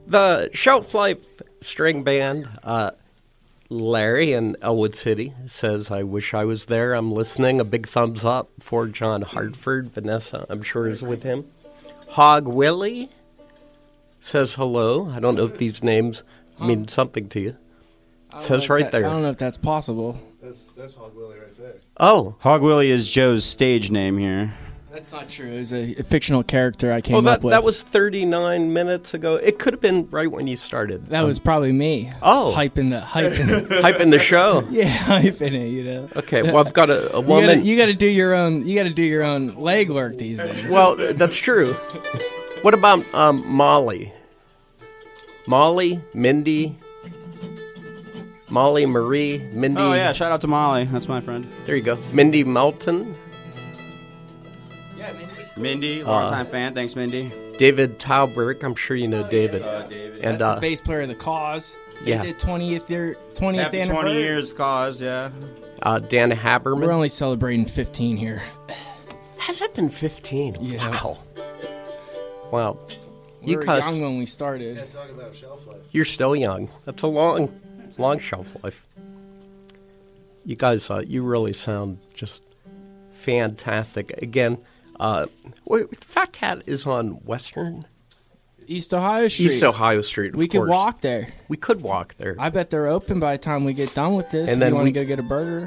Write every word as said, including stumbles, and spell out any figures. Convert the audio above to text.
The Shelf Life String Band, uh, Larry in Elwood City says, I wish I was there. I'm listening. A big thumbs up for John Hartford. Vanessa, I'm sure, is with him. Hog Willie says hello. I don't know if these names mean something to you. Says right that, there. I don't know if that's possible. That's, that's Hog Willie right there. Oh. Hog Willie is Joe's stage name here. That's not true. It was a, a fictional character I came Oh, that, up with. that was thirty-nine minutes ago. It could have been right when you started. That was probably me. Oh. Hyping the, hyping Hyping the show. Yeah, hyping it, you know. Okay, well, I've got a, a You woman. gotta, you gotta do your own, you gotta do your own legwork these days. Well, that's true. What about um, Molly? Molly, Mindy, Molly, Marie, Mindy. Oh, yeah, shout out to Molly. That's my friend. There you go. Mindy Melton. yeah, Mindy's cool. Mindy, longtime uh, fan. Thanks, Mindy. David Tauberg. I'm sure you know Oh, David. yeah. Uh, David. And, That's uh, the bass player of The Cause. They yeah. did twentieth year, twentieth Happy anniversary. twenty years cause, yeah. Uh, Dan Haberman. We're only celebrating fifteen here. Has it been fifteen? Yeah. Wow. Wow. We You were guys, young when we started. Yeah, talk about shelf life. you're still young. That's a long, long shelf life. You guys, uh, you really sound just fantastic. Again, uh, wait, Fat Cat is on Western? East Ohio Street. East Ohio Street, of We could course. walk there. We could walk there. I bet they're open by the time we get done with this. And if then you want we- to go get a burger.